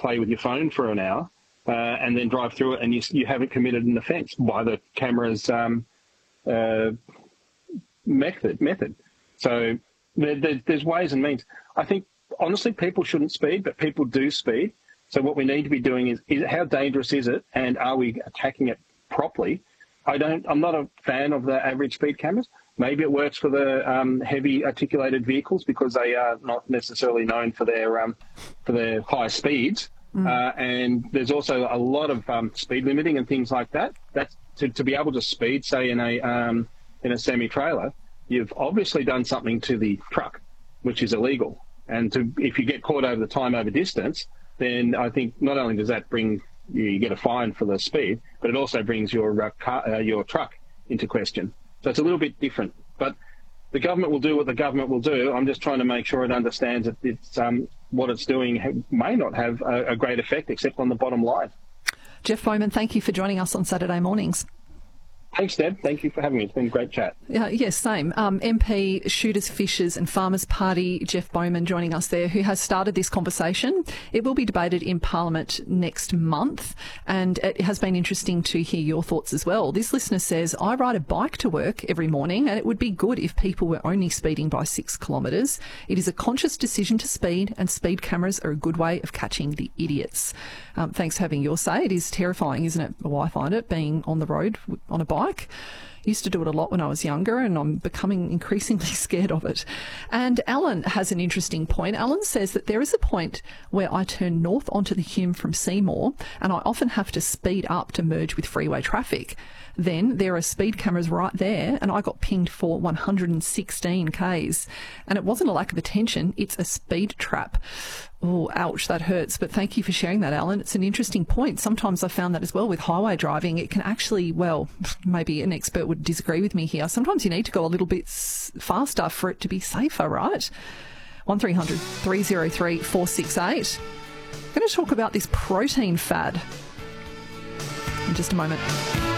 play with your phone for an hour and then drive through it, and you haven't committed an offence by the camera's method. So there's ways and means. I think, honestly, people shouldn't speed, but people do speed. So what we need to be doing is how dangerous is it, and are we attacking it properly? I'm not a fan of the average speed cameras. Maybe it works for the heavy articulated vehicles because they are not necessarily known for their high speeds. And there's also a lot of speed limiting and things like that. That's to be able to speed, say, in a semi-trailer, you've obviously done something to the truck, which is illegal. And if you get caught over the time over distance, then I think not only does that bring you get a fine for the speed, but it also brings your truck into question. So it's a little bit different. But the government will do what the government will do. I'm just trying to make sure it understands that it's what it's doing may not have a great effect except on the bottom line. Jeff Bowman, thank you for joining us on Saturday mornings. Thanks, Deb. Thank you for having me. It's been a great chat. Yes, same. MP, Shooters, Fishers and Farmers Party, Jeff Bowman joining us there, who has started this conversation. It will be debated in Parliament next month, and it has been interesting to hear your thoughts as well. This listener says, I ride a bike to work every morning, and it would be good if people were only speeding by 6 kilometres. It is a conscious decision to speed, and speed cameras are a good way of catching the idiots. Thanks for having your say. It is terrifying, isn't it? Well, I find it, being on the road on a bike. Used to do it a lot when I was younger, and I'm becoming increasingly scared of it. And Alan has an interesting point. Alan says that there is a point where I turn north onto the Hume from Seymour, and I often have to speed up to merge with freeway traffic. Then there are speed cameras right there, and I got pinged for 116 Ks. And it wasn't a lack of attention, it's a speed trap. Oh, ouch, that hurts. But thank you for sharing that, Alan. It's an interesting point. Sometimes I found that as well with highway driving. It can actually, well, maybe an expert would disagree with me here. Sometimes you need to go a little bit faster for it to be safer, right? 1300 303 468. I'm going to talk about this protein fad in just a moment.